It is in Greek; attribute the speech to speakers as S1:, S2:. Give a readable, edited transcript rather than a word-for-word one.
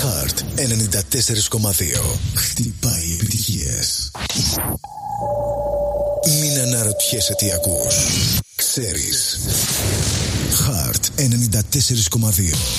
S1: Heart 94,2. Χτυπάει επιτυχίες. Μην αναρωτιέσαι τι ακούς. Ξέρεις. Heart 94,2.